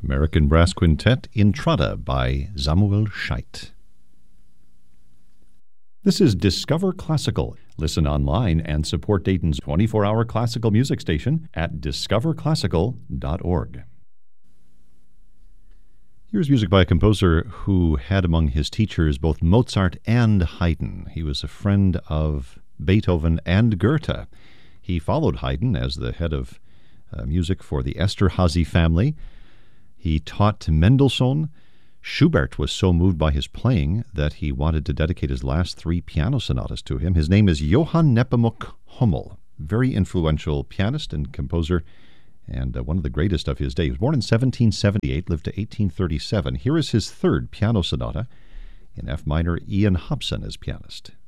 American Brass Quintet Intrada by Samuel Scheidt. This is Discover Classical. Listen online and support Dayton's 24-hour classical music station at discoverclassical.org. Here's music by a composer who had among his teachers both Mozart and Haydn. He was a friend of Beethoven and Goethe. He followed Haydn as the head of music for the Esterhazy family. He taught Mendelssohn. Schubert was so moved by his playing that he wanted to dedicate his last 3 piano sonatas to him. His name is Johann Nepomuk Hummel, very influential pianist and composer, and one of the greatest of his day. He was born in 1778, lived to 1837. Here is his 3rd piano sonata in F minor, Ian Hobson as pianist.